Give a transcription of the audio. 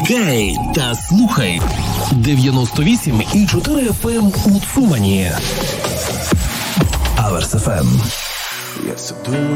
Вмикай та слухай 98,4 FM у Цумані. Аверс FM.